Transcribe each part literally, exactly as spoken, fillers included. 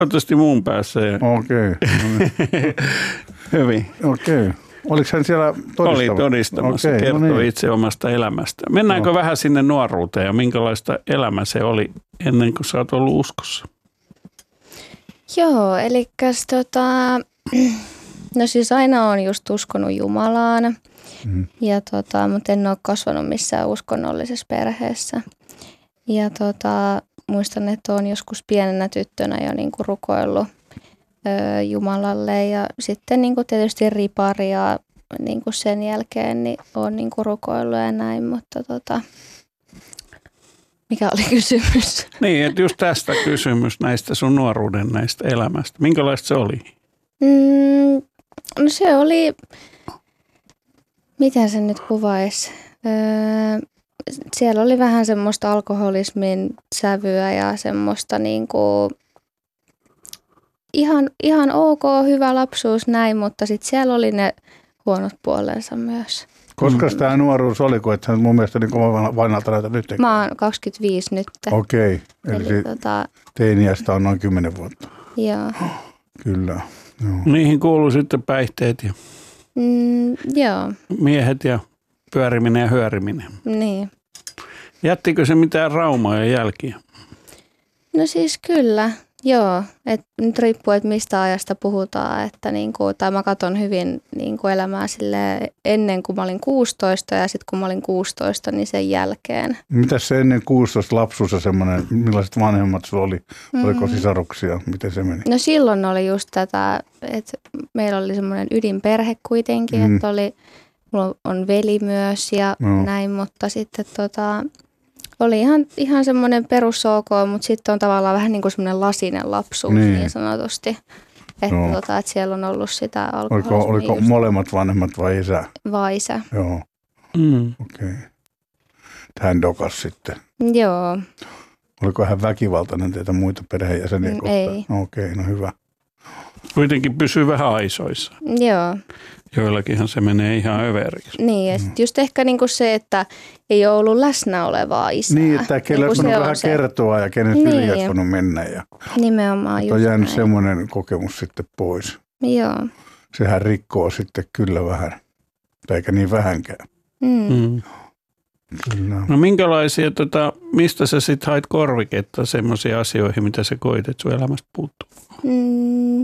Toivottavasti muun päässä. Okei. Okay. No niin. Hyvin. Okei. Okay. Oliko hän siellä todistamassa? Oli todistamassa, okay, kertoi no niin. itse omasta elämästä. Mennäänkö no. vähän sinne nuoruuteen ja minkälaista elämä se oli ennen kuin sä oot ollut uskossa? Joo, eli tota, no siis aina on just uskonut Jumalaan, mm. ja tota, mutta en ole kasvanut missään uskonnollisessa perheessä. Ja tota, muistan, että olen joskus pienenä tyttönä jo niinku rukoillut ö, Jumalalle ja sitten niinku tietysti riparia niinku sen jälkeen niin olen niinku rukoillut ja näin, mutta tota, mikä oli kysymys? Niin, että just tästä kysymys näistä sun nuoruuden näistä elämästä. Minkälaista se oli? Mm, no se oli, miten se nyt kuvaisi? Öö, siellä oli vähän semmoista alkoholismin sävyä ja semmoista niinku ihan, ihan ok, hyvä lapsuus näin, mutta sitten siellä oli ne huonot puolensa myös. Koska mm. tämä nuoruus oli, kun et sä mun mielestä niin kovin vanhalta näytä nyt? Mä oon kaksikymmentäviisi nyt. Okei, okay. eli, eli tota, teiniästä on noin kymmenen vuotta. Joo. Kyllä. Joo. Niihin kuuluu sitten päihteet ja mm, joo. miehet ja pyöriminen ja hyöriminen. Niin. Jättikö se mitään raumaa ja jälkiä? No siis kyllä, joo. Et nyt riippuu, että mistä ajasta puhutaan. Että niinku, tai mä katson hyvin niinku elämää silleen ennen kuin mä olin kuusitoista ja sitten kun mä olin kuusitoista, niin sen jälkeen. Mitäs se ennen kuusitoista lapsuus ja semmoinen, millaiset vanhemmat sulla oli? Mm-hmm. Oliko sisaruksia? Miten se meni? No silloin oli just tätä, että meillä oli semmoinen ydinperhe kuitenkin, mm. että oli, mulla on veli myös ja no. näin, mutta sitten tota... Oli ihan, ihan semmoinen perus ok, mutta sitten on tavallaan vähän niin kuin semmoinen lasinen lapsuus niin, niin sanotusti. Että, no. tota, että siellä on ollut sitä alkoholismia. Oliko, oliko molemmat vanhemmat vai isä? Vai isä. Joo, mm. okei. Okay. Hän dokas sitten. Joo. Oliko hän väkivaltainen teitä muita perheenjäseniä kohtaan? Ei. No, okei, okay, no hyvä. Kuitenkin pysyy vähän aisoissa. Joo. Joillakinhan se menee ihan överiksi. Niin, ja sitten just ehkä niinku se, että ei ole ollut läsnä olevaa isää. Niin, että kelle niin on vähän se kertoa ja kenet niin. yli olisi voinut mennä. Ja nimenomaan just on jäänyt näin. semmoinen kokemus sitten pois. Joo. Sehän rikkoo sitten kyllä vähän, eikä niin vähänkään. Mm. Mm. Kyllä. No minkälaisia, tota, mistä sä sitten hait korviketta semmoisiin asioihin, mitä sä koit, että sun elämästä puuttuu? Mm.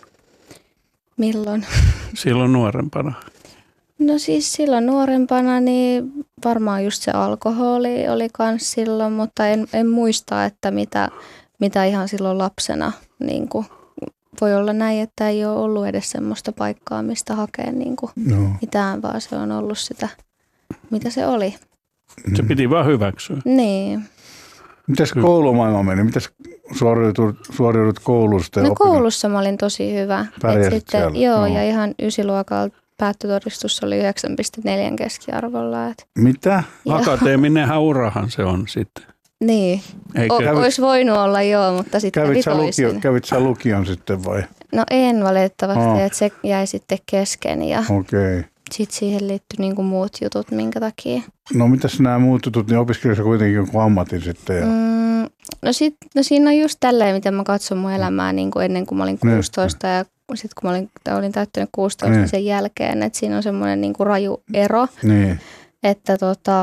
Milloin? Silloin nuorempana. No siis silloin nuorempana niin varmaan just se alkoholi oli kans silloin, mutta en, en muista, että mitä, mitä ihan silloin lapsena niin kuin, voi olla näin, että ei ole ollut edes semmoista paikkaa, mistä hakea niin kuin no. mitään, vaan se on ollut sitä, mitä se oli. Se piti vaan hyväksyä. Niin. Mitäs koulumaailma meni? Mitäs suoriudut, suoriudut koulusta? No koulussa mä olin tosi hyvä. Pärjäsit sitten, siellä? joo, No. ja ihan ysiluokalla päättötodistus oli yhdeksän pilkku neljä keskiarvolla. Et. Mitä? Akateeminenhan urahan se on sitten. Niin. O- Olisi voinut olla joo, mutta sitten kävit sä, lukio, kävit sä lukion sitten vai? No en valitettavasti, Oh. että se jäi sitten kesken ja Okei. sitten siihen liittyi niinku muut jutut, minkä takia. No mitäs nämä muut jutut, niin opiskelissa kuitenkin jonkun ammatin sitten? Ja... Mm, no, sit, no siinä on just tälleen, miten mä katson mun elämää niin kuin ennen kuin mä olin kuusitoista ja sitten kun mä olin, olin täyttänyt kuusitoista niin sen jälkeen, että siinä on semmoinen niin kuin raju ero, niin. että tota,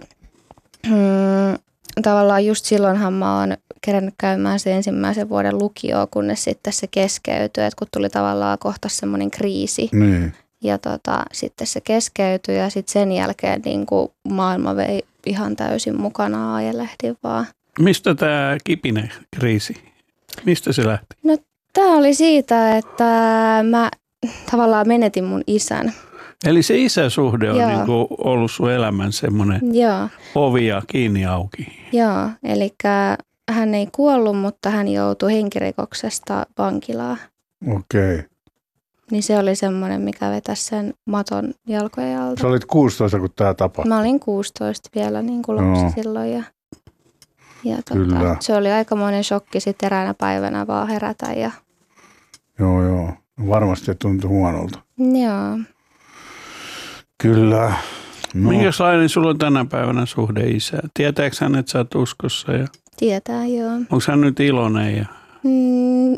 mm, tavallaan just silloinhan mä oon kerännyt käymään se ensimmäisen vuoden lukioon, kunnes sitten se keskeytyi, että kun tuli tavallaan kohta semmoinen kriisi. Niin. Ja tota, sitten se keskeytyi ja sitten sen jälkeen niin kuin maailma vei ihan täysin mukanaan ajelehdin vaan. Mistä tämä kipinen kriisi? Mistä se lähti? No tämä oli siitä, että mä tavallaan menetin mun isän. Eli se isäsuhde on Joo. niin kuin ollut sun elämän semmoinen Joo. ovi ja kiinni auki. Joo, eli hän ei kuollut, mutta hän joutui henkirikoksesta vankilaan. Okei. Niin se oli semmoinen, mikä vetäisi sen maton jalkojen alta. Sä olit kuusitoista, kun tämä tapahtui. Mä olin kuusitoista vielä niin kuin lapsi Joo. silloin. Ja, ja tota, se oli aikamoinen shokki sitten eräänä päivänä vaan herätä. Ja... Joo, joo. Varmasti tuntui huonolta. Joo. Kyllä. No. Minkälainen sulla on tänä päivänä suhde isään? Tietääkö hän, että sä oot uskossa? Ja... Tietää, joo. Onko hän nyt iloinen? Ja... Mm,